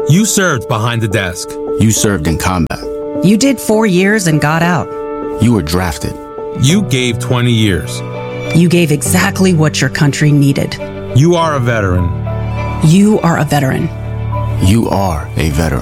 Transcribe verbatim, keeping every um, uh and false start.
You served behind the desk. You served in combat. You did four years and got out. You were drafted. You gave twenty years. You gave exactly what your country needed. You are a veteran. You are a veteran. You are a veteran.